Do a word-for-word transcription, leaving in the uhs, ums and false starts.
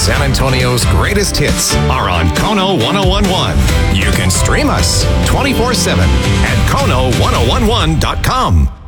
San Antonio's greatest hits are on Kono one oh one one. You can stream us twenty-four seven at Kono ten eleven dot com.